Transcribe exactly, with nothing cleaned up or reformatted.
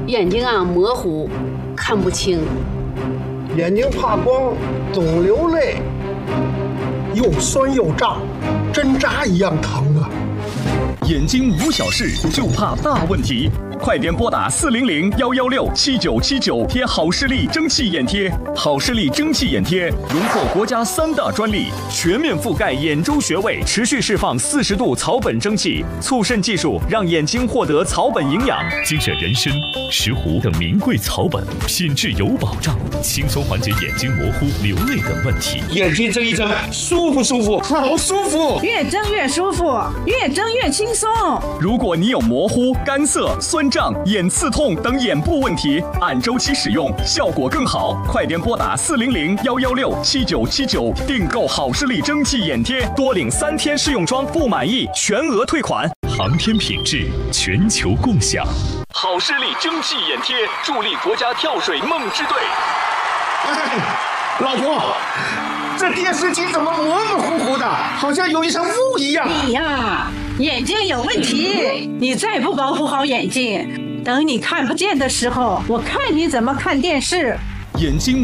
眼睛啊模糊，看不清， 眼睛怕光，总流泪，又酸又胀，针扎一样疼啊！ 眼睛无小事，就怕大问题。快点拨打四零零幺幺六七九七九贴好视力蒸汽眼贴。好视力蒸汽眼贴荣获国家三大专利，全面覆盖眼周穴位，持续释放四十度草本蒸汽，促渗技术让眼睛获得草本营养。 精选人参、石斛等名贵草本，品质有保障，轻松缓解眼睛模糊、流泪等问题。 眼睛睁一睁，舒服舒服，好舒服， 越睁越舒服，越睁越轻松。 如果你有模糊、干涩、酸胀、眼刺痛等眼部问题，按周期使用效果更好。快点拨打四零零幺幺六七九七九订购好视力蒸汽眼贴，多领三天试用装，不满意全额退款。 航天品质，全球共享。 好视力蒸汽眼贴助力国家跳水梦之队。 哎，老婆，这电视机怎么模模糊糊的，好像有一层雾一样？ 你呀，眼睛有问题，你再不保护好眼睛，等你看不见的时候，我看你怎么看电视。 眼睛